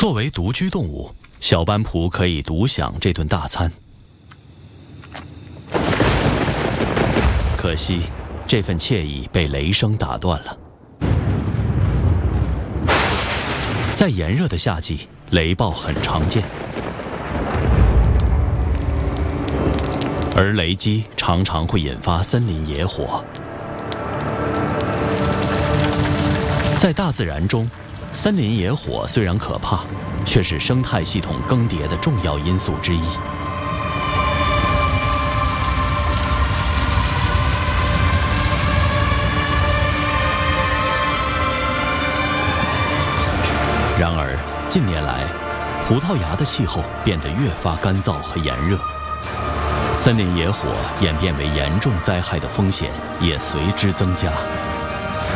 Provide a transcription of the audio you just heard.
作为独居动物，小斑蒲可以独享这顿大餐。可惜，这份惬意被雷声打断了。在炎热的夏季，雷暴很常见，而雷击常常会引发森林野火。在大自然中，森林野火虽然可怕，却是生态系统更迭的重要因素之一。然而，近年来，葡萄牙的气候变得越发干燥和炎热，森林野火演变为严重灾害的风险也随之增加。